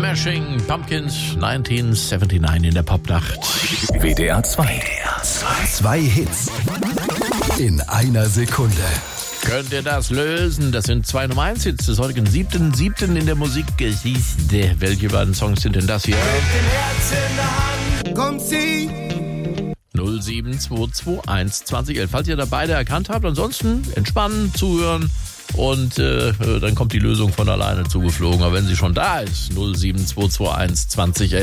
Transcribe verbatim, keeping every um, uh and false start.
Smashing Pumpkins neunzehnhundertneunundsiebzig in der Popnacht. W D R zwei. Zwei Hits in einer Sekunde. Könnt ihr das lösen? Das sind zwei Nummer eins Hits des heutigen siebten siebten in der Musikgeschichte. Welche beiden Songs sind denn das hier? Mit dem Herz in der Hand kommt sie. null sieben zwei zwei eins zwanzig elf. Falls ihr da beide erkannt habt, ansonsten entspannen, zuhören und äh, dann kommt die Lösung von alleine zugeflogen. Aber wenn sie schon da ist, null sieben zwei zwei eins zwanzig elf.